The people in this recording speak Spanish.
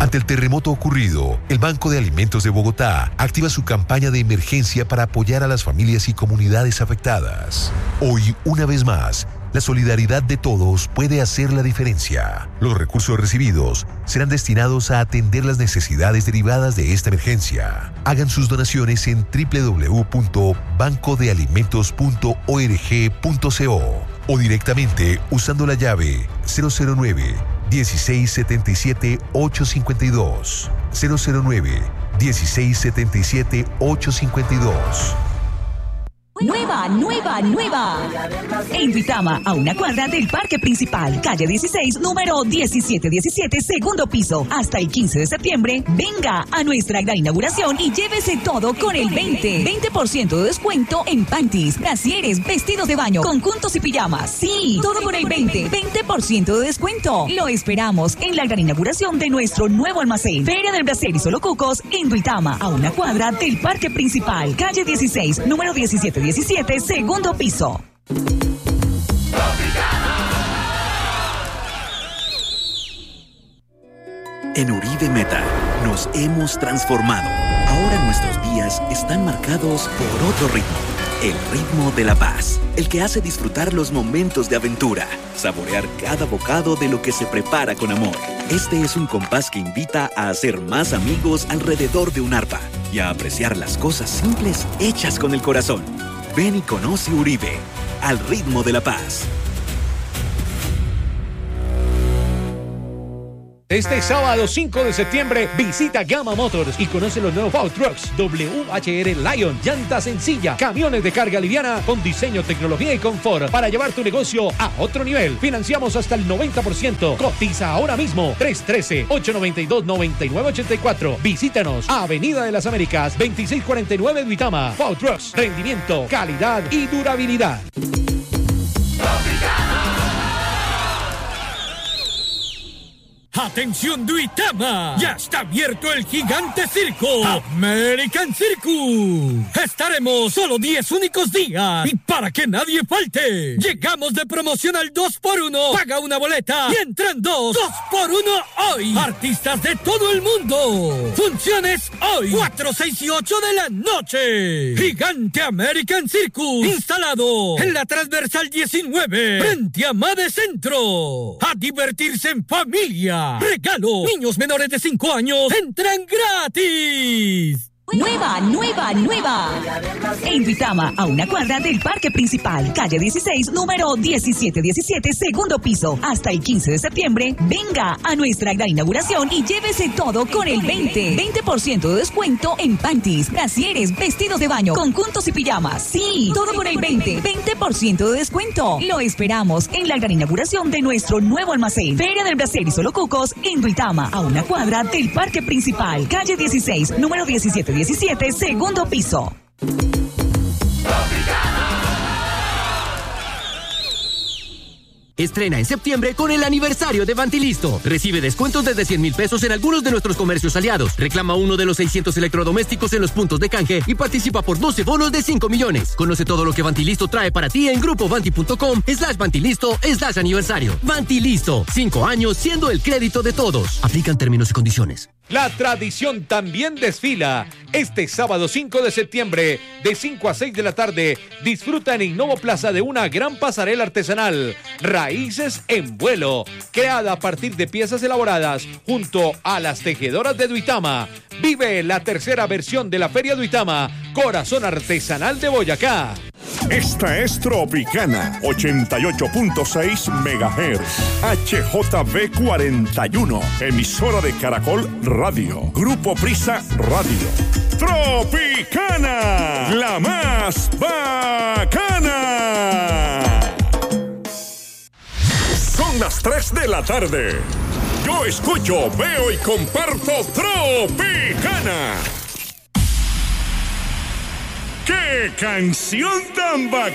Ante el terremoto ocurrido, el Banco de Alimentos de Bogotá activa su campaña de emergencia para apoyar a las familias y comunidades afectadas. Hoy, una vez más, la solidaridad de todos puede hacer la diferencia. Los recursos recibidos serán destinados a atender las necesidades derivadas de esta emergencia. Hagan sus donaciones en www.bancodealimentos.org.co o directamente usando la llave 009 1677 852 009 1677 852. Nueva. En Duitama, a una cuadra del Parque Principal, calle 16, número 1717, segundo piso. Hasta el 15 de septiembre, venga a nuestra gran inauguración y llévese todo con el 20% de descuento en panties, brasieres, vestidos de baño, conjuntos y pijamas. Sí, todo con el 20% de descuento. Lo esperamos en la gran inauguración de nuestro nuevo almacén, Feria del Brasier y Solo Cucos, en Duitama, a una cuadra del Parque Principal, calle 16, número 1717, segundo piso. En Uribe Meta nos hemos transformado. Ahora nuestros días están marcados por otro ritmo. El ritmo de la paz. El que hace disfrutar los momentos de aventura. Saborear cada bocado de lo que se prepara con amor. Este es un compás que invita a hacer más amigos alrededor de un arpa. Y a apreciar las cosas simples hechas con el corazón. Ven y conoce Uribe, al ritmo de la paz. Este sábado 5 de septiembre visita Gama Motors y conoce los nuevos Food Trucks WHR Lion, llanta sencilla, camiones de carga liviana con diseño, tecnología y confort para llevar tu negocio a otro nivel. Financiamos hasta el 90%. Cotiza ahora mismo 313-892-9984. Visítanos a Avenida de las Américas 2649 Duitama. Food Trucks, rendimiento, calidad y durabilidad. ¡Atención Duitama! ¡Ya está abierto el gigante circo! ¡American Circus! Estaremos solo 10 únicos días y para que nadie falte. Llegamos de promoción al 2x1. Paga una boleta y entran 2 2x1 hoy. Artistas de todo el mundo. Funciones hoy, 4, 6 y 8 de la noche. Gigante American Circus. Instalado en la transversal 19, frente a Made Centro. A divertirse en familia. ¡Regalo! Niños menores de 5 años entran gratis. Nueva. En Duitama, a una cuadra del Parque Principal, calle 16, número 1717, segundo piso. Hasta el 15 de septiembre, venga a nuestra gran inauguración y llévese todo con el 20% de descuento en panties, brasieres, vestidos de baño, conjuntos y pijamas. Sí, todo con el 20% de descuento. Lo esperamos en la gran inauguración de nuestro nuevo almacén, Feria del Brasier y Solo Cucos, en Duitama, a una cuadra del Parque Principal, calle 16, número 1717, segundo piso. Estrena en septiembre con el aniversario de Vantilisto. Recibe descuentos desde 100,000 pesos en algunos de nuestros comercios aliados. Reclama uno de los 600 electrodomésticos en los puntos de canje y participa por 12 bonos de 5 millones. Conoce todo lo que Vantilisto trae para ti en grupovanti.com/Vantilisto/aniversario. Vantilisto, 5 años siendo el crédito de todos. Aplican términos y condiciones. La tradición también desfila. Este sábado 5 de septiembre, de 5 a 6 de la tarde, disfruta en Innovo Plaza de una gran pasarela artesanal, Raíces en Vuelo, creada a partir de piezas elaboradas junto a las tejedoras de Duitama. Vive la tercera versión de la Feria Duitama, Corazón Artesanal de Boyacá. Esta es Tropicana, 88.6 MHz, HJB 41, emisora de Caracol Radio, Grupo Prisa Radio. Tropicana, la más bacana. Son las 3 de la tarde. Yo escucho, veo y comparto Tropicana. ¡Qué canción tan bacana!